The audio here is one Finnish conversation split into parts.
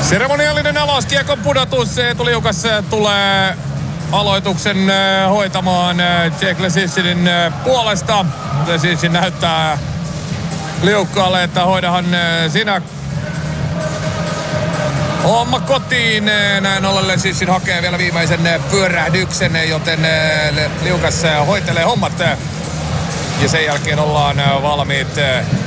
Seremoniallinen avaus, kiekon pudotus. Eetu Liukas tulee aloituksen hoitamaan Jake Lesissinin puolesta. Lesissin näyttää Liukkaalle, että hoidahan sinä homma kotiin. Näin ollen Lesissin hakee vielä viimeisen pyörähdyksen, joten Liukas hoitelee hommat. Ja sen jälkeen ollaan valmiit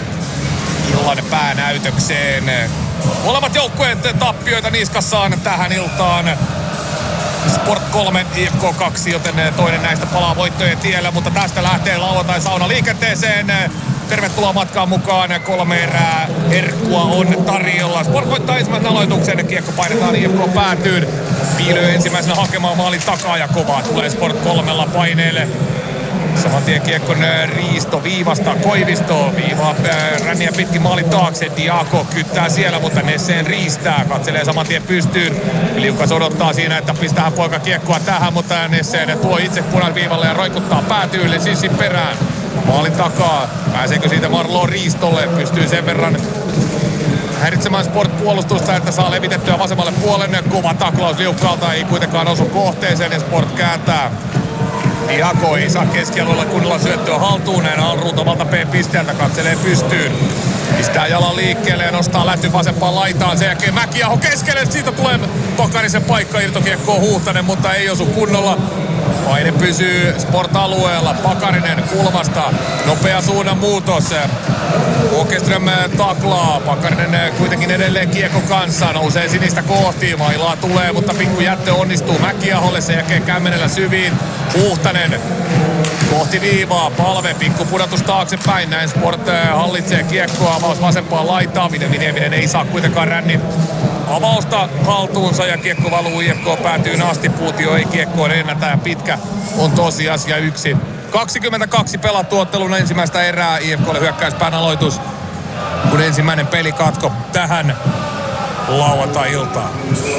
illan päänäytökseen. Molemmat joukkueet tappioita niskassaan tähän iltaan. Sport 3, IFK 2, joten toinen näistä palaa voittojen tiellä, mutta tästä lähtee lauantai sauna liikenteeseen. Tervetuloa matkaan mukaan. 3 erää herkkua on tarjolla. Sport voittaa ensimmäisen aloituksen. Kiekko painetaan IFK päätyyn. Piilö ensimmäisenä hakemaan maalin takaa ja kovaa tulee Sport 3 paineelle. Saman tien Kiekkon riisto viivasta Koivisto. Viivaa ränniä pitkin maalin taakse. Diako kyttää siellä, mutta Nesseen riistää. Katselee saman tien pystyyn. Liukas odottaa siinä, että pistää poika kiekkoa tähän, mutta Nesseen tuo itse punaviivalle ja roikuttaa päätyille Sissin perään. Maalin takaa. Pääseekö siitä Marlo riistolle? Pystyy sen verran häiritsemään Sport-puolustusta, että saa levitettyä vasemmalle puolelle. Kova taklaus Liukkaalta, ei kuitenkaan osu kohteeseen ja Sport kääntää. Diako ei saa keskialueella kunnolla syöttöä haltuun. Näin Alruut omalta P-pisteeltä katselee pystyyn. Pistää jalan liikkeelle ja nostaa lätty vasempaan laitaan. Sen jälkeen Mäkiaho keskelle. Siitä tulee Pakarisen paikka. Irtokiekkoon Huhtanen, mutta ei osu kunnolla. Paine pysyy Sport-alueella. Pakarinen kulmasta. Nopea suunnan muutos. Åkerström taklaa. Pakarinen kuitenkin edelleen kiekko kanssa. Nousee sinistä kohti. Mailaa tulee, mutta pikku jättö onnistuu Mäkiaholle. Sen jälkeen kämmenellä syviin. Huhtanen kohti viivaa. Palve. Pikku pudotus taaksepäin. Näin Sport hallitsee kiekkoa. Avaus vasempaan laitaan. Nieminen ei saa kuitenkaan ränni avausta haltuunsa ja kiekko valuu IFK päätyy asti. Puutio ei kiekkoon ennätä ja pitkä on tosiasia 1. 22 pelattu ottelun ensimmäistä erää. IFK:lle hyökkäyspään aloitus, kun ensimmäinen pelikatko tähän lauantai-iltaan.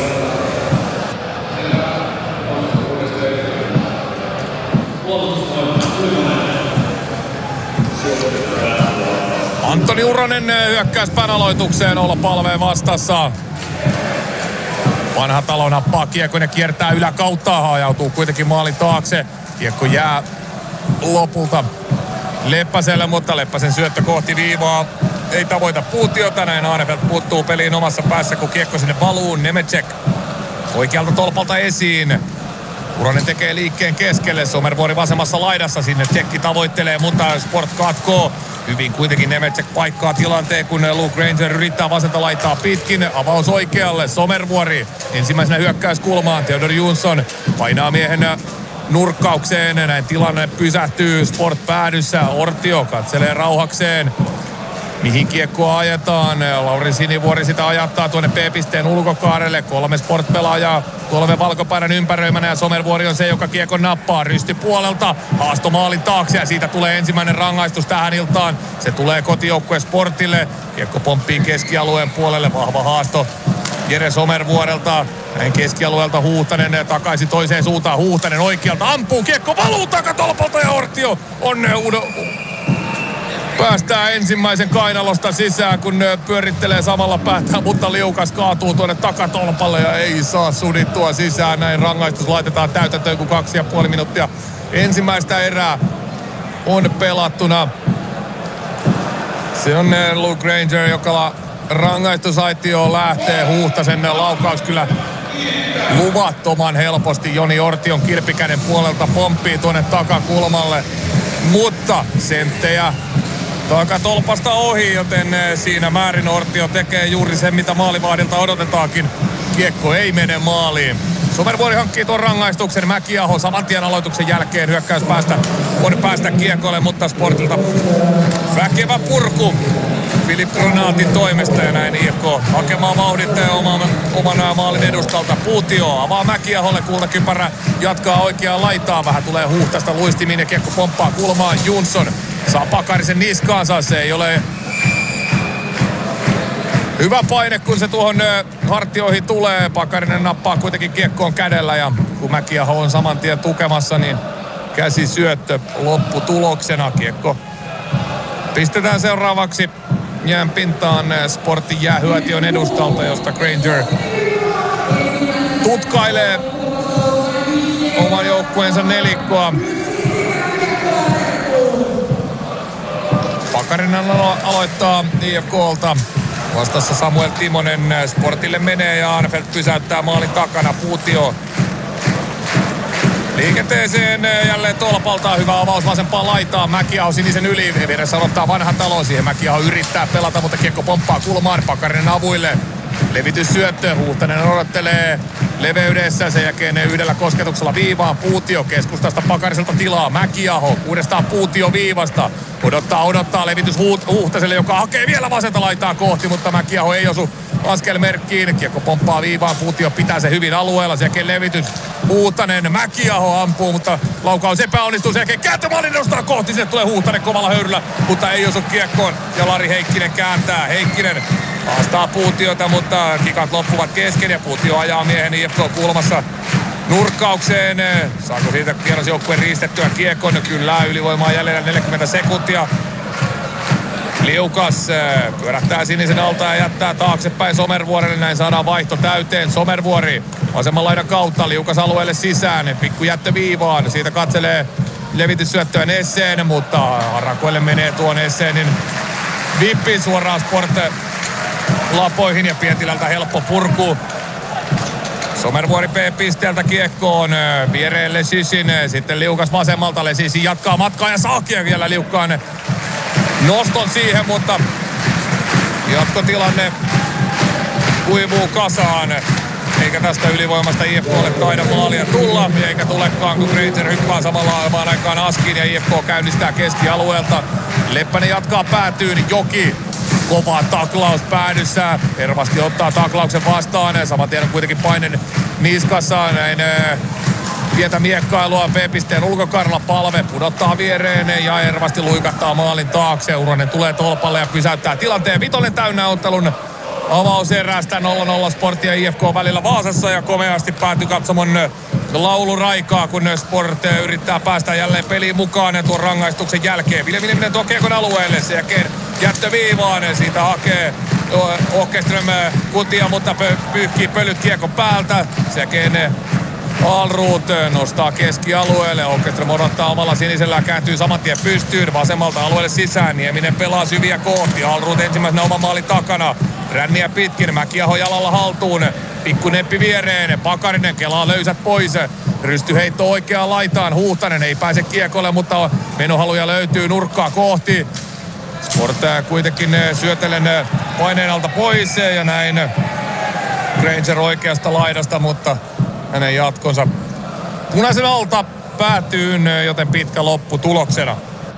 Antoni Uronen hyökkäyspään aloitukseen, olla Palveen vastassa. Vanha Talo nappaa kiekon ja kiertää yläkautta. Hajautuu kuitenkin maalin taakse. Kiekko jää lopulta Leppäselle, mutta Leppäsen syöttö kohti viivaa ei tavoita Puutiota. Näin Aanefelt puuttuu peliin omassa päässä, kun kiekko sinne valuu. Nemecek oikealta tolpalta esiin. Uronen tekee liikkeen keskelle. Somervuori vasemmassa laidassa. Sinne Tsekki tavoittelee, mutta Sport katkoo. Hyvin kuitenkin Nemecek paikkaa tilanteen, kun Luke Ranger yrittää vasenta laittaa pitkin. Avaus oikealle. Somervuori ensimmäisenä hyökkäyskulmaan. Theodor Jonsson painaa miehen nurkkaukseen. Näin tilanne pysähtyy Sport päädyssä. Ortio katselee rauhakseen, mihin kiekkoa ajetaan. Lauri Sinivuori sitä ajattaa tuonne P-pisteen ulkokaarelle. 3 Sport-pelaajaa, 3 valkopäärän ympäröimänä ja Somervuori on se, joka kiekon nappaa rysti puolelta. Haasto maalin taakse ja siitä tulee ensimmäinen rangaistus tähän iltaan. Se tulee kotijoukkue Sportille. Kiekko pomppii keskialueen puolelle. Vahva haasto Jere Somervuorelta. Näin keskialueelta Huhtanen takaisin toiseen suuntaan. Huhtanen oikealta ampuu. Kiekko valuu takatolpalta ja Ortio on päästää ensimmäisen kainalosta sisään, kun pyörittelee samalla päätään, mutta Liukas kaatuu tuonne takatolpalle ja ei saa sudittua sisään. Näin rangaistus laitetaan täytäntöön, kun 2,5 minuuttia ensimmäistä erää on pelattuna. Se on Luke Ranger, joka rangaistusaitioon lähtee. Huhtasen laukaus kyllä luvattoman helposti Joni Ortion kilpikäden puolelta pomppii tuonne takakulmalle, mutta senttejä takatolpasta ohi, joten siinä määrin Ortio tekee juuri sen, mitä maalivahdilta odotetaankin. Kiekko ei mene maaliin. Somervuori hankkii tuon rangaistuksen. Mäkiaho saman tien aloituksen jälkeen hyökkäyspäästä on päästä kiekolle, mutta Sportilta väkevä purku Filip Granaatin toimesta ja näin IFK hakemaan vauhditteen oman maalin edustalta. Puutio avaa Mäkiaholle, kultakypärä jatkaa oikeaan laitaan. Vähän tulee Huhtasta luistimiin ja kiekko pomppaa kulmaan. Jonsson saa Pakarisen niskaansa. Se ei ole hyvä paine, kun se tuohon hartioihin tulee. Pakarinen nappaa kuitenkin kiekkoon kädellä ja kun Mäkiaho on saman tien tukemassa, niin käsisyöttö lopputuloksena. Kiekko pistetään seuraavaksi jään pintaan Sportin jäähyötiön edustalta, josta Granger tutkailee oman joukkueensa nelikkoa. Pakarinen aloittaa IFK:lta. Vastassa Samuel Timonen. Sportille menee ja Arnfeldt pysäyttää maalin takana. Puutio liikenteeseen jälleen tolpaltaa. Hyvä avaus vasempaan laitaan. Mäkiaho sinisen yli. Vieressä odottaa Vanha Talo. Siihen Mäkiaho yrittää pelata, mutta kiekko pomppaa kulmaan. Pakarinen avuille. Levityssyöttö. Huuhtanen odottelee leveydessä. Sen jälkeen yhdellä kosketuksella viivaan. Puutio keskustasta Pakariselta tilaa. Mäkiaho uudestaan Puutio viivasta. Odottaa levitys Huhtaselle, joka hakee vielä vasenta laitaa kohti, mutta Mäkiaho ei osu askelmerkkiin. Kiekko pomppaa viivaan. Puutio pitää se hyvin alueella. Sen jälkeen levitys Huhtanen. Mäkiaho ampuu, mutta laukaus epäonnistuu. Sen jälkeen kääntömaalin nostaa kohti. Sinne tulee Huhtanen kovalla höyryllä, mutta ei osu kiekkoon. Ja Lari Heikkinen kääntää. Heikkinen haastaa Puutiota, mutta kikat loppuvat kesken ja Puutio ajaa miehen IFK-kulmassa nurkkaukseen. Saako siitä vierasjoukkueen riistettyä kiekon? Kyllä, ylivoimaa jäljellä 40 sekuntia. Liukas pyörähtää sinisen alta ja jättää taaksepäin Somervuorelle. Näin saadaan vaihto täyteen. Somervuori vasemman laidan kautta. Liukas alueelle sisään. Pikku jättö viivaan. Siitä katselee levityssyöttöä Nesseen, mutta Harakoille menee tuon Nesseenin vippiin suoraan Sport lapoihin ja Pietilältä helppo purku. Somervuori B-pisteeltä kiekkoon, viereen Lesisin, sitten Liukas vasemmalta, Lesisin jatkaa matkaa ja saa vielä Liukkaan noston siihen, mutta jatkotilanne kuivuu kasaan. Eikä tästä ylivoimasta IFK:lle taida maalia tulla, eikä tulekaan, kun Granger hyppää samalla aikaan askiin ja IFK käynnistää keskialueelta. Leppänen jatkaa päätyyn, Joki. Kova taklaus päädyssä. Ervasti ottaa taklauksen vastaan. Saman tien on kuitenkin painen niskassa. Näin pientä miekkailua B-pisteen ulkokarla. Palve pudottaa viereen ja Ervasti luikattaa maalin taakse. Uronen tulee tolpalle ja pysäyttää tilanteen. Vitonen täynnä ottelun avauserästä 0-0 Sport ja IFK välillä Vaasassa. Ja komeasti päätyi katsomon lauluraikaa, kun Sport yrittää päästä jälleen peliin mukaan tuon rangaistuksen jälkeen. Viljelminen tuo kiekon alueelle. Sen jälkeen jättö viivaan. Siitä hakee Åkerström kutia, mutta pyyhkii pölyt kiekon päältä. Sen jälkeen Alroth nostaa keskialueelle. Åkerström odottaa omalla sinisellä, kääntyy saman tien pystyyn. Vasemmalta alueelle sisään. Nieminen pelaa syviä kohti. Alroth ensimmäisenä oman maalin takana. Ränniä pitkin. Mäkiaho jalalla haltuun. Pikku neppi viereen. Pakarinen kelaa löysät pois. Rystyheitto oikeaan laitaan. Huhtanen ei pääse kiekolle, mutta menohaluja löytyy nurkkaa kohti. Sport kuitenkin syötellen paineen alta pois ja näin Granger oikeasta laidasta, mutta hänen jatkonsa punaisen alta päätyy, joten pitkä loppu tuloksena.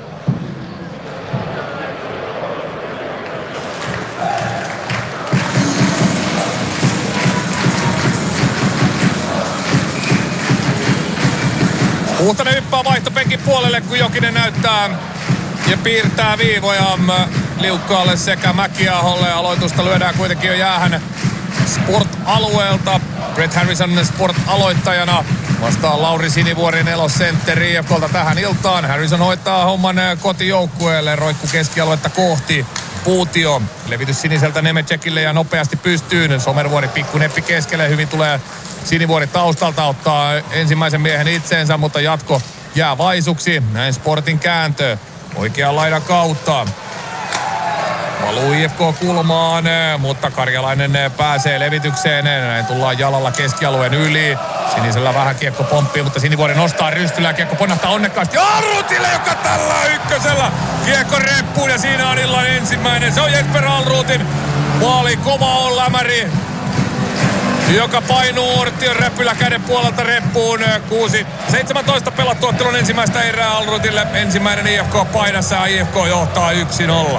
Huhtanen hyppää vaihtopenkin puolelle, kun Jokinen näyttää ja piirtää viivoja Liukkaalle sekä Mäkiaholle. Aloitusta lyödään kuitenkin jo jäähän Sport-alueelta. Brett Harrison Sport-aloittajana. Vastaan Lauri Sinivuori nelosentteri IFK:lta tähän iltaan. Harrison hoitaa homman kotijoukkueelle. Roikku keskialuetta kohti. Puutio. Levitys siniseltä Nemecekille ja nopeasti pystyyn. Somervuori pikku neppi keskelle. Hyvin tulee Sinivuori taustalta, ottaa ensimmäisen miehen itseensä, mutta jatko jää vaisuksi. Näin Sportin kääntö oikean laidan kautta. Valuu IFK-kulmaan, mutta Karjalainen pääsee levitykseen. Näin tullaan jalalla keskialueen yli. Sinisellä vähän kiekko pomppii, mutta Sinivuori nostaa rystyllä ja kiekko ponnahtaa onnekkaasti Alrothille, joka tällä ykkösellä kiekko reppuun ja siinä on illan ensimmäinen. Se on Jesper Alrothin maali, kova on lämäri, joka painuu Ortion räpylä käden puolelta reppuun. 6-17 pelattu ottelun ensimmäistä erää Alrothille. Ensimmäinen IFK paidassa ja IFK johtaa 1-0.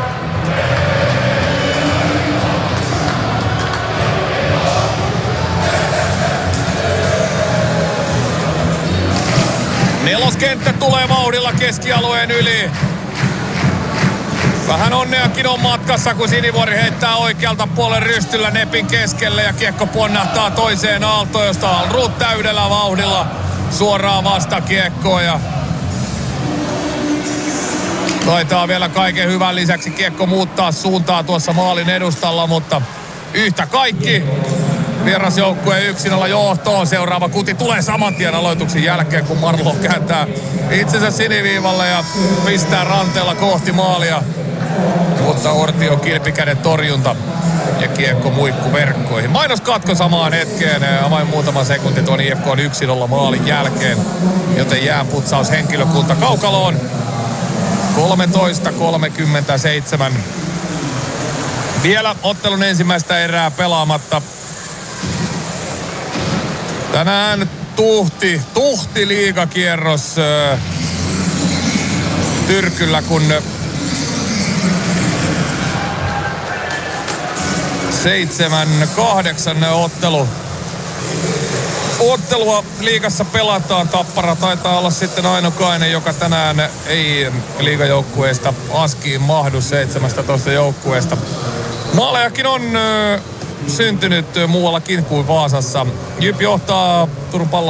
Neloskenttä tulee vauhdilla keskialueen yli. Vähän onneakin on matkassa, kun Sinivuori heittää oikealta puolen rystyllä nepin keskelle ja kiekko ponnahtaa toiseen aaltoon, josta Alroth täydellä vauhdilla suoraan vastakiekkoon. Ja Taitaa vielä kaiken hyvän lisäksi kiekko muuttaa suuntaa tuossa maalin edustalla, mutta yhtä kaikki vierasjoukkue 1-0 johtoon. Seuraava kuti tulee saman tien aloituksen jälkeen, kun Marlow kääntää itsensä siniviivalle ja pistää ranteella kohti maalia. Mutta Ortio kilpikäden torjunta ja kiekko muikku verkkoihin. Mainoskatko samaan hetkeen, vain muutama sekunti tuon IFK 1-0 maalin jälkeen, joten jäänputsaus henkilökunta kaukaloon. 13:37. Vielä ottelun ensimmäistä erää pelaamatta. Tänään tuhti liigakierros tyrkyllä, kun 7-8 ottelua liigassa pelataan. Tappara taitaa olla sitten ainokainen, joka tänään ei liigajoukkueesta askiin mahdu 17 joukkueesta. Maalejakin on syntynyt muuallakin kuin Vaasassa. JYP johtaa Turun Pallo